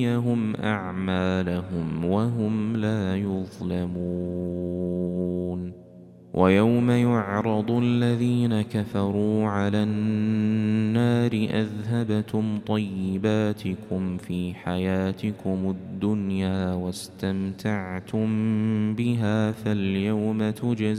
ليوفيهم أعمالهم وهم لا يظلمون. ويوم يعرض الذين كفروا على النار أذهبتم طيباتكم في حياتكم الدنيا واستمتعتم بها فاليوم تجزون